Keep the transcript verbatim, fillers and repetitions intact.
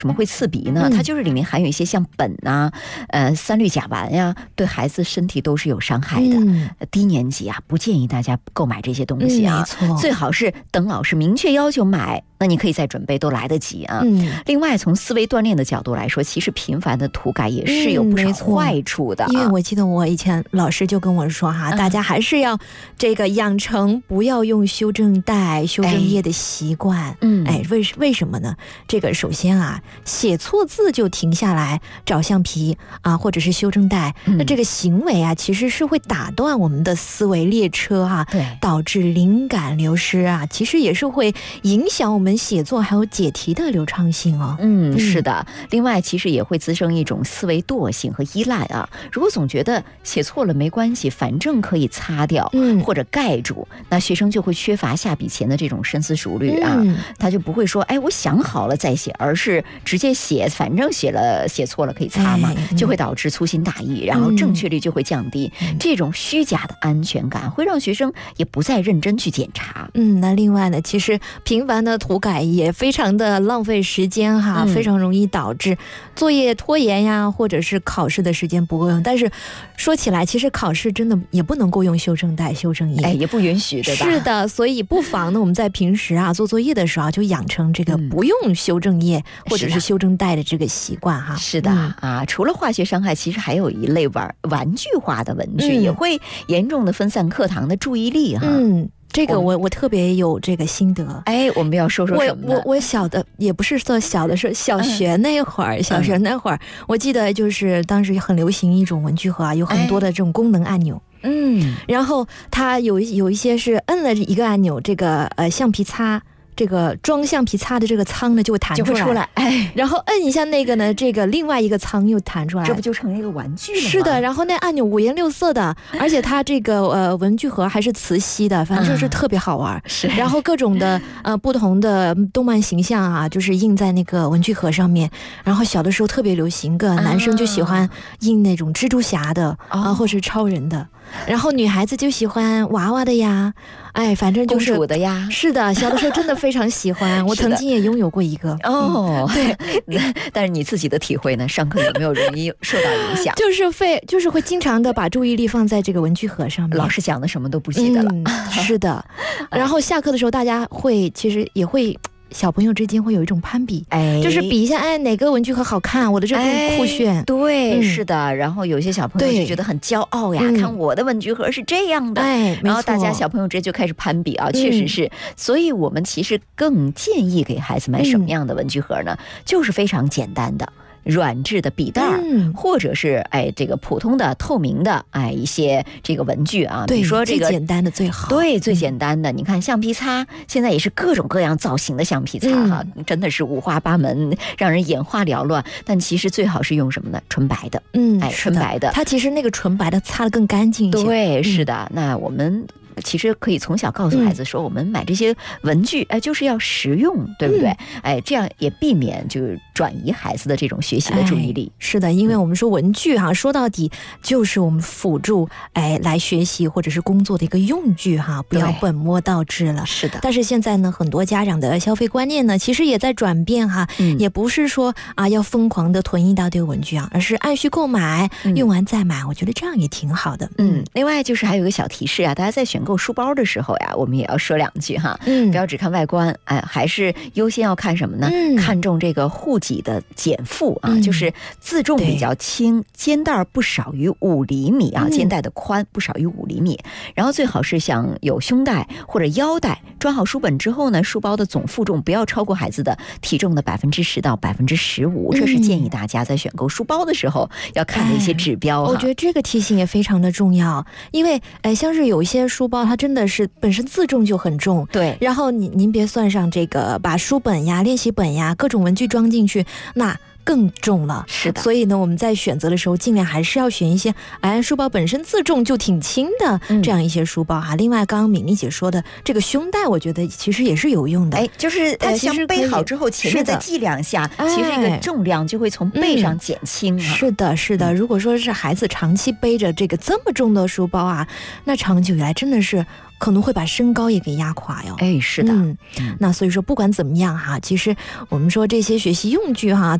什么会刺鼻呢？ 嗯、 它就是里面含有一些像苯啊、呃三氯甲烷呀、啊，对孩子身体都是有伤害的。嗯、低年级啊，不建议大家购买这些东西啊， 嗯、没错， 最好是等老师明确要求买，那你可以再准备，都来得及啊。嗯、另外，从思维锻炼的角度来说，其实频繁的涂改也是有不少坏处的、啊嗯。因为我记得我以前老师就跟我说哈，嗯、大家还是要这个养成不要用修正带、修正液的习惯。嗯，哎，为为什么呢？这个首先啊。写错字就停下来找橡皮啊，或者是修正带、嗯、那这个行为啊其实是会打断我们的思维列车啊，对，导致灵感流失啊，其实也是会影响我们写作还有解题的流畅性哦。 嗯，是的。另外其实也会滋生一种思维惰性和依赖啊，如果总觉得写错了没关系，反正可以擦掉、嗯、或者盖住，那学生就会缺乏下笔前的这种深思熟虑啊、嗯、他就不会说哎我想好了再写，而是直接写，反正写了写错了可以擦嘛、哎、就会导致粗心大意、嗯、然后正确率就会降低、嗯、这种虚假的安全感会让学生也不再认真去检查。 嗯，那另外呢，其实频繁的涂改也非常的浪费时间哈、嗯、非常容易导致作业拖延呀，或者是考试的时间不够用。但是说起来其实考试真的也不能够用修正带修正液， 哎，也不允许对吧？ 是的，所以不妨呢我们在平时啊做作业的时候、啊、就养成这个不用修正液、嗯、或者是修正带的这个习惯哈。 是的、嗯、啊，除了化学伤害，其实还有一类玩玩具化的文具、嗯、也会严重的分散课堂的注意力哈。 嗯，这个我我特别有这个心得。 哎，我们要说说什么呢？ 我我我小的也不是说小的，是小学那会儿、嗯、小学那会儿、嗯、我记得就是当时很流行一种文具盒啊，有很多的这种功能按钮。嗯，然后它有有一些是摁了一个按钮，这个呃橡皮擦。这个装橡皮擦的这个仓呢就会弹出来，就会出来，哎，然后摁一下那个呢，这个另外一个仓又弹出来， 这不就成了一个玩具了吗？ 是的，然后那按钮五颜六色的，而且它这个呃文具盒还是磁吸的，反正就是特别好玩。是、嗯，然后各种的呃不同的动漫形象啊，就是印在那个文具盒上面。然后小的时候特别流行，个男生就喜欢印那种蜘蛛侠的啊、呃，或是超人的。然后女孩子就喜欢娃娃的呀，哎，反正就是公主的呀。 是的，小的时候真的非常喜欢，我曾经也拥有过一个。 哦、嗯，对。但是你自己的体会呢？上课有没有容易受到影响？ 就是会，就是会经常的把注意力放在这个文具盒上面， 老师讲的什么都不记得了。嗯、 是的。然后下课的时候，大家会其实也会。小朋友之间会有一种攀比，哎，就是比一下，哎，哪个文具盒好看，我的这个酷炫，哎、 对、嗯，是的。然后有些小朋友就觉得很骄傲呀，看我的文具盒是这样的，哎，然后大家小朋友之间就开始攀比啊，确实是。所以我们其实更建议给孩子买什么样的文具盒呢？嗯、就是非常简单的。软质的笔袋、嗯、或者是哎这个普通的透明的哎一些这个文具啊， 比如说这个最简单的最好， 对，最简单的、嗯、你看橡皮擦现在也是各种各样造型的橡皮擦哈、嗯，真的是五花八门，让人眼花缭乱。但其实最好是用什么呢？纯白的，嗯，哎，纯白的， 它其实那个纯白的擦得更干净一些。 对，是的。嗯、那我们。其实可以从小告诉孩子说，我们买这些文具，哎，就是要实用，对不对？嗯、哎，这样也避免就是转移孩子的这种学习的注意力。 哎、是的，因为我们说文具哈、啊，说到底就是我们辅助哎来学习或者是工作的一个用具哈，不要本末倒置了。是的。但是现在呢，很多家长的消费观念呢，其实也在转变哈，嗯、也不是说啊要疯狂的囤一大堆文具啊，而是按需购买，嗯、用完再买。我觉得这样也挺好的。 嗯，另外就是还有一个小提示啊，大家在选购书包的时候呀，我们也要说两句哈，嗯，不要只看外观，哎，还是优先要看什么呢？嗯、看重这个护脊的减负啊，嗯、就是自重比较轻，肩带不少于五厘米啊，嗯、肩带的宽不少于五厘米，然后最好是像有胸带或者腰带。装好书本之后呢，书包的总负重不要超过孩子的体重的百分之十到百分之十五，这是建议大家在选购书包的时候要看的一些指标、哎。 我觉得这个提醒也非常的重要，因为哎，像是有一些书包它真的是本身自重就很重，对，然后您您别算上这个把书本呀、练习本呀、各种文具装进去，那更重了。是的，所以呢，我们在选择的时候，尽量还是要选一些哎，书包本身自重就挺轻的、嗯、这样一些书包哈。另外，刚刚敏丽姐说的这个胸带，我觉得其实也是有用的。哎， 就是它其实背好之后，前面再系两下，其实这个重量就会从背上减轻、啊嗯。是的，是的。如果说是孩子长期背着这个这么重的书包啊，那长久以来真的是。 可能会把身高也给压垮哟。 哎，是的。 嗯，那所以说不管怎么样哈，其实我们说这些学习用具哈，